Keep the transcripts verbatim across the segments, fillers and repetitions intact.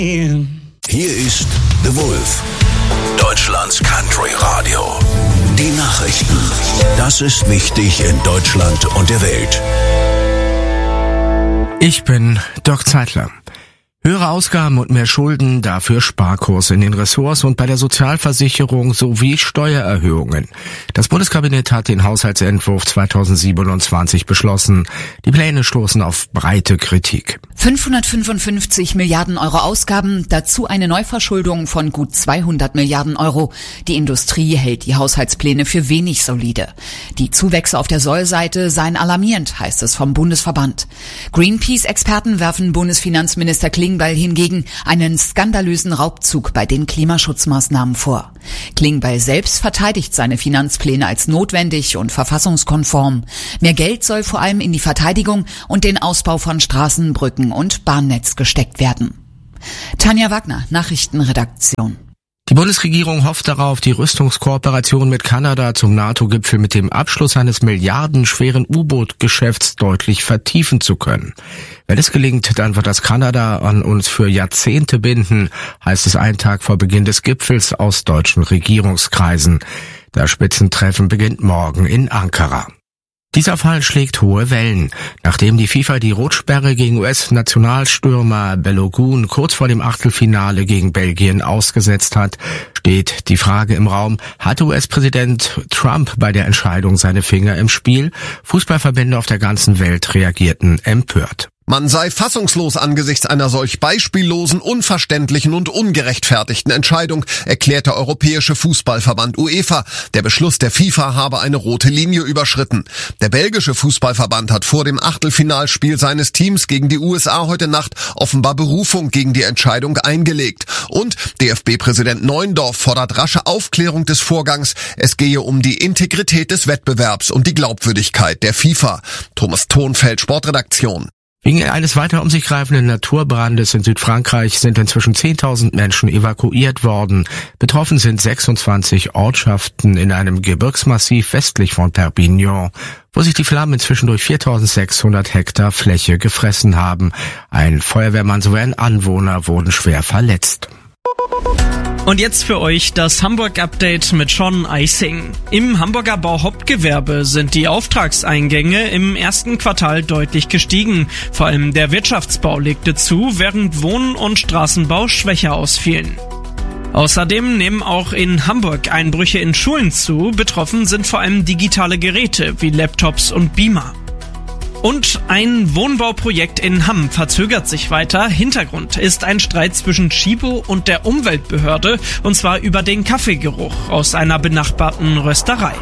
in. Hier ist The Wolf, Deutschlands Country Radio. Die Nachrichten. Das ist wichtig in Deutschland und der Welt. Ich bin Doc Zeitler. Höhere Ausgaben und mehr Schulden, dafür Sparkurs in den Ressorts und bei der Sozialversicherung sowie Steuererhöhungen. Das Bundeskabinett hat den Haushaltsentwurf zweitausendsiebenundzwanzig beschlossen. Die Pläne stoßen auf breite Kritik. fünfhundertfünfundfünfzig Milliarden Euro Ausgaben, dazu eine Neuverschuldung von gut zweihundert Milliarden Euro. Die Industrie hält die Haushaltspläne für wenig solide. Die Zuwächse auf der Sollseite seien alarmierend, heißt es vom Bundesverband. Greenpeace-Experten werfen Bundesfinanzminister Klingbeil hingegen einen skandalösen Raubzug bei den Klimaschutzmaßnahmen vor. Klingbeil selbst verteidigt seine Finanzpläne als notwendig und verfassungskonform. Mehr Geld soll vor allem in die Verteidigung und den Ausbau von Straßen, Brücken und Bahnnetz gesteckt werden. Tanja Wagner, Nachrichtenredaktion. Die Bundesregierung hofft darauf, die Rüstungskooperation mit Kanada zum NATO-Gipfel mit dem Abschluss eines milliardenschweren U-Boot-Geschäfts deutlich vertiefen zu können. Wenn es gelingt, dann wird das Kanada an uns für Jahrzehnte binden, heißt es einen Tag vor Beginn des Gipfels aus deutschen Regierungskreisen. Das Spitzentreffen beginnt morgen in Ankara. Dieser Fall schlägt hohe Wellen. Nachdem die FIFA die Rotsperre gegen U S-Nationalstürmer Balogun kurz vor dem Achtelfinale gegen Belgien ausgesetzt hat, steht die Frage im Raum, hatte U S-Präsident Trump bei der Entscheidung seine Finger im Spiel? Fußballverbände auf der ganzen Welt reagierten empört. Man sei fassungslos angesichts einer solch beispiellosen, unverständlichen und ungerechtfertigten Entscheidung, erklärt der Europäische Fußballverband UEFA. Der Beschluss der FIFA habe eine rote Linie überschritten. Der belgische Fußballverband hat vor dem Achtelfinalspiel seines Teams gegen die U S A heute Nacht offenbar Berufung gegen die Entscheidung eingelegt. Und D F B-Präsident Neuendorf fordert rasche Aufklärung des Vorgangs. Es gehe um die Integrität des Wettbewerbs und die Glaubwürdigkeit der FIFA. Thomas Thonfeld, Sportredaktion. Wegen eines weiter um sich greifenden Naturbrandes in Südfrankreich sind inzwischen zehntausend Menschen evakuiert worden. Betroffen sind sechsundzwanzig Ortschaften in einem Gebirgsmassiv westlich von Perpignan, wo sich die Flammen inzwischen durch viertausendsechshundert Hektar Fläche gefressen haben. Ein Feuerwehrmann sowie ein Anwohner wurden schwer verletzt. Und jetzt für euch das Hamburg-Update mit Sean Eising. Im Hamburger Bauhauptgewerbe sind die Auftragseingänge im ersten Quartal deutlich gestiegen. Vor allem der Wirtschaftsbau legte zu, während Wohn- und Straßenbau schwächer ausfielen. Außerdem nehmen auch in Hamburg Einbrüche in Schulen zu. Betroffen sind vor allem digitale Geräte wie Laptops und Beamer. Und ein Wohnbauprojekt in Hamm verzögert sich weiter. Hintergrund ist ein Streit zwischen Chibo und der Umweltbehörde, und zwar über den Kaffeegeruch aus einer benachbarten Rösterei.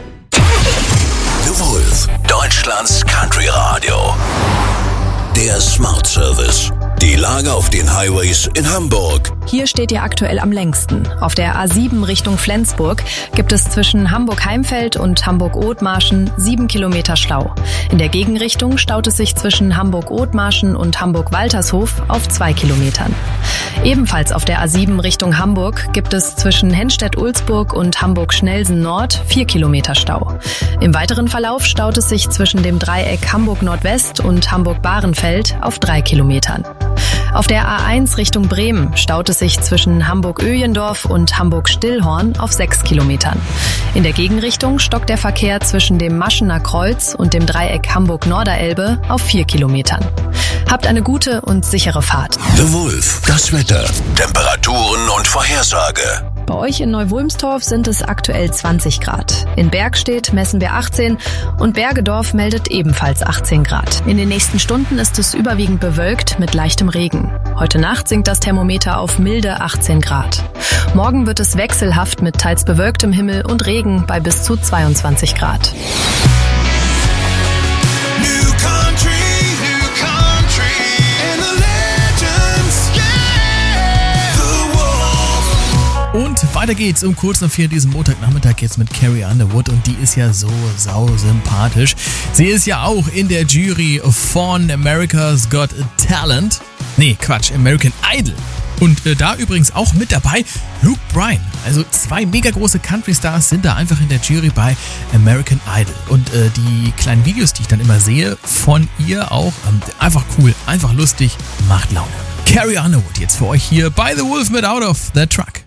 The Wolf, Deutschlands Country Radio. Der Smart Service. Die Lage auf den Highways in Hamburg. Hier steht ihr aktuell am längsten. Auf der A sieben Richtung Flensburg gibt es zwischen Hamburg-Heimfeld und Hamburg-Othmarschen sieben Kilometer Stau. In der Gegenrichtung staut es sich zwischen Hamburg-Othmarschen und Hamburg-Waltershof auf zwei Kilometern. Ebenfalls auf der A sieben Richtung Hamburg gibt es zwischen Henstedt-Ulzburg und Hamburg-Schnelsen-Nord vier Kilometer Stau. Im weiteren Verlauf staut es sich zwischen dem Dreieck Hamburg-Nordwest und Hamburg-Bahrenfeld auf drei Kilometern. Auf der A eins Richtung Bremen staut es sich zwischen Hamburg-Öjendorf und Hamburg-Stillhorn auf sechs Kilometern. In der Gegenrichtung stockt der Verkehr zwischen dem Maschener Kreuz und dem Dreieck Hamburg-Norderelbe auf vier Kilometern. Habt eine gute und sichere Fahrt. The Wolf, das Wetter, Temperaturen und Vorhersage. Bei euch in Neu-Wulmstorf sind es aktuell zwanzig Grad. In Bergstedt messen wir achtzehn und Bergedorf meldet ebenfalls achtzehn Grad. In den nächsten Stunden ist es überwiegend bewölkt mit leichtem Regen. Heute Nacht sinkt das Thermometer auf milde achtzehn Grad. Morgen wird es wechselhaft mit teils bewölktem Himmel und Regen bei bis zu zweiundzwanzig Grad. Und weiter geht's um kurz nach vier diesem Montagnachmittag jetzt mit Carrie Underwood, und die ist ja so sau sympathisch. Sie ist ja auch in der Jury von America's Got Talent. Nee, Quatsch, American Idol. Und äh, da übrigens auch mit dabei Luke Bryan. Also zwei mega große Country-Stars sind da einfach in der Jury bei American Idol. Und äh, die kleinen Videos, die ich dann immer sehe von ihr auch, ähm, einfach cool, einfach lustig, macht Laune. Carrie Underwood jetzt für euch hier bei The Wolf mit Out of the Truck.